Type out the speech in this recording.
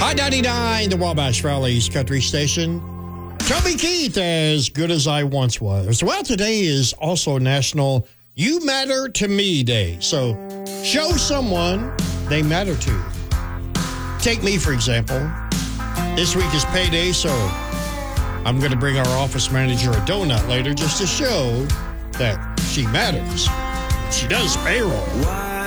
I-99, the Wabash Valley's country station. Toby Keith, As Good As I Once Was. Well, today is also National You Matter to Me Day. So show someone they matter to. Take me, for example. This week is payday, so I'm going to bring our office manager a donut later just to show that she matters. She does payroll.